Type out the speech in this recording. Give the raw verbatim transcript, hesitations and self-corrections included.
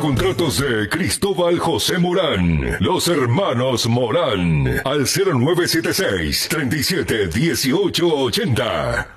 contratos de Cristóbal José Morán. Los hermanos Morán. Al cero nueve siete seis, treinta y siete, dieciocho ochenta.